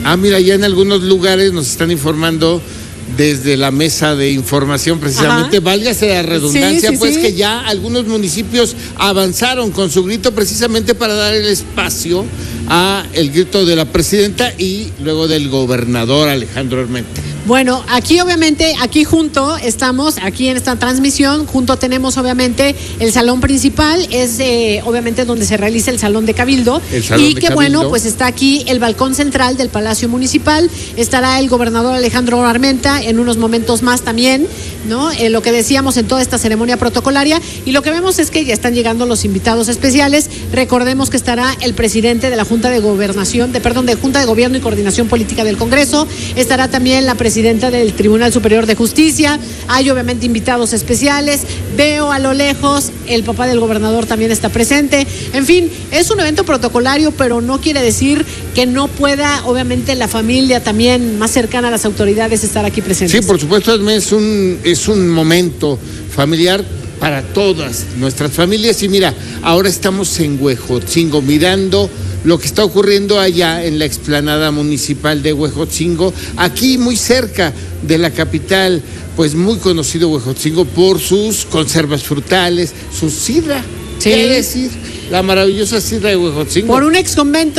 Mira, ya en algunos lugares nos están informando desde la mesa de información precisamente, válgase la redundancia, sí, que ya algunos municipios avanzaron con su grito precisamente para dar el espacio a el grito de la presidenta y luego del gobernador Alejandro Armenta. Bueno, aquí obviamente, aquí junto estamos, aquí en esta transmisión, junto tenemos obviamente el salón principal, es obviamente donde se realiza el salón de Cabildo, y que bueno, pues está aquí el balcón central del Palacio Municipal, estará el gobernador Alejandro Armenta en unos momentos más también, ¿no? Lo que decíamos en toda esta ceremonia protocolaria, y lo que vemos es que ya están llegando los invitados especiales. Recordemos que estará el presidente de la Junta de Gobernación, de Junta de Gobierno y Coordinación Política del Congreso, estará también la presidenta del Tribunal Superior de Justicia, hay obviamente invitados especiales, veo a lo lejos, el papá del gobernador también está presente, en fin, es un evento protocolario, pero no quiere decir que no pueda, obviamente, la familia también más cercana a las autoridades estar aquí presentes. Sí, por supuesto, es un momento familiar para todas nuestras familias, y mira, ahora estamos en Huejotzingo mirando lo que está ocurriendo allá en la explanada municipal de Huejotzingo, aquí muy cerca de la capital, pues muy conocido Huejotzingo por sus conservas frutales, su sidra, sí, ¿qué decir? La maravillosa sidra de Huejotzingo. Por un ex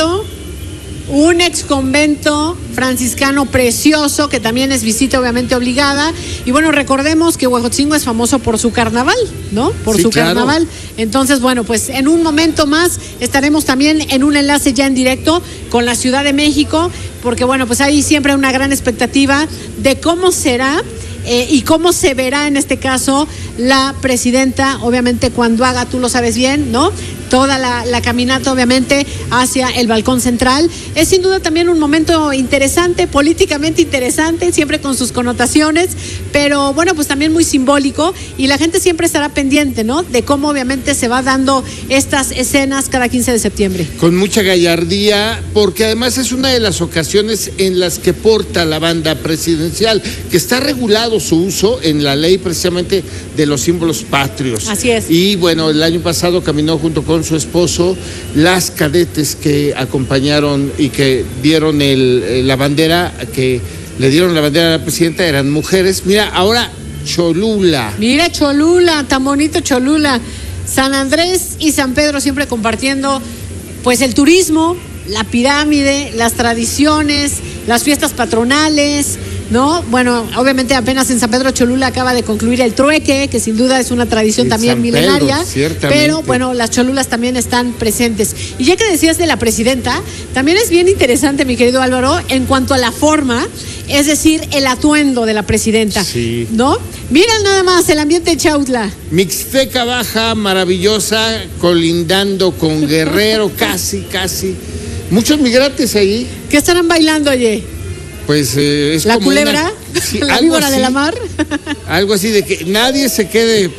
convento franciscano precioso, que también es visita obviamente obligada, y bueno, recordemos que Huejotzingo es famoso por su carnaval, ¿no? Por su carnaval. Entonces, bueno, pues en un momento más estaremos también en un enlace ya en directo con la Ciudad de México, porque bueno, pues hay siempre una gran expectativa de cómo será y cómo se verá en este caso la presidenta, obviamente cuando haga, tú lo sabes bien, ¿no? Toda la caminata obviamente hacia el balcón central. Es sin duda también un momento interesante, políticamente interesante, siempre con sus connotaciones, pero bueno, pues también muy simbólico, y la gente siempre estará pendiente, ¿no? De cómo obviamente se va dando estas escenas cada 15 de septiembre. Con mucha gallardía, porque además es una de las ocasiones en las que porta la banda presidencial, que está regulado su uso en la ley precisamente de los símbolos patrios. Así es. Y bueno, el año pasado caminó junto con su esposo, las cadetes que acompañaron y que dieron la bandera, que le dieron la bandera a la presidenta, eran mujeres. Mira, ahora Cholula. Mira Cholula, tan bonito Cholula. San Andrés y San Pedro siempre compartiendo pues el turismo, la pirámide, las tradiciones, las fiestas patronales, ¿no? Bueno, obviamente apenas en San Pedro Cholula acaba de concluir el trueque, que sin duda es una tradición también San milenaria, Pedro, pero bueno, las cholulas también están presentes. Y ya que decías de la presidenta, también es bien interesante, mi querido Álvaro, en cuanto a la forma, es decir, el atuendo de la presidenta, sí, ¿no? Miren nada más el ambiente de Chautla. Mixteca Baja, maravillosa, colindando con Guerrero, casi. Muchos migrantes ahí. ¿Qué estarán bailando, oye? Pues es la como culebra, sí, la víbora de la mar. Algo así de que nadie se quede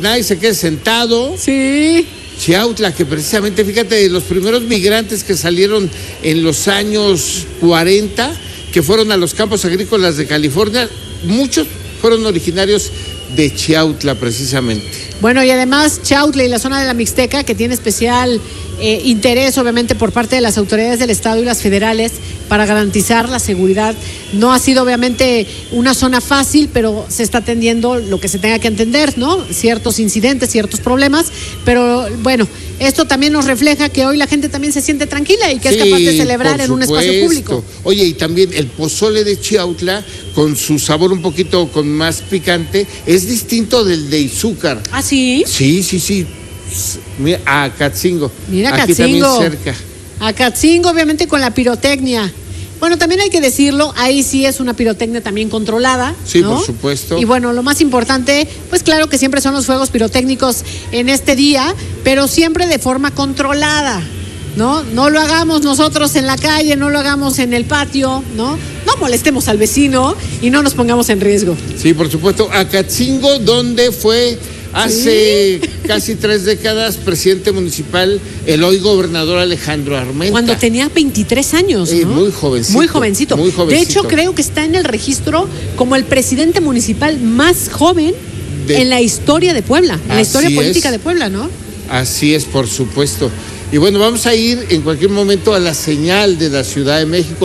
sentado. Sí. Chautla, que precisamente, fíjate, de los primeros migrantes que salieron en los años 40, que fueron a los campos agrícolas de California, muchos fueron originarios de Chautla precisamente. Bueno, y además Chautla y la zona de la Mixteca, que tiene especial interés obviamente por parte de las autoridades del estado y las federales para garantizar la seguridad. No ha sido obviamente una zona fácil, pero se está atendiendo lo que se tenga que atender, ¿no? Ciertos incidentes, ciertos problemas, pero bueno, esto también nos refleja que hoy la gente también se siente tranquila y que es capaz de celebrar en un espacio público. Oye, y también el pozole de Chautla, con su sabor un poquito con más picante, es distinto del de Izúcar. ¿Ah, sí? Sí. Mira, Acatzingo. Mira, aquí Acatzingo. También cerca. Acatzingo, obviamente con la pirotecnia. Bueno, también hay que decirlo, ahí sí es una pirotecnia también controlada, sí, ¿no? Por supuesto. Y bueno, lo más importante, pues claro que siempre son los fuegos pirotécnicos en este día, pero siempre de forma controlada, ¿no? No lo hagamos nosotros en la calle, no lo hagamos en el patio, ¿no? No molestemos al vecino y no nos pongamos en riesgo. Sí, por supuesto. Acatzingo, donde fue hace casi 3 décadas presidente municipal el hoy gobernador Alejandro Armenta. Cuando tenía 23 años, ¿no? Muy jovencito. Muy jovencito. De hecho, creo que está en el registro como el presidente municipal más joven en la historia de Puebla, en la historia política de Puebla, ¿no? Así es, por supuesto. Y bueno, vamos a ir en cualquier momento a la señal de la Ciudad de México.